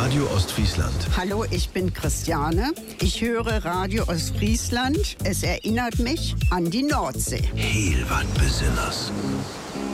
Radio Ostfriesland. Hallo, ich bin Christiane. Ich höre Radio Ostfriesland. Es erinnert mich an die Nordsee. Heel wat Besonders.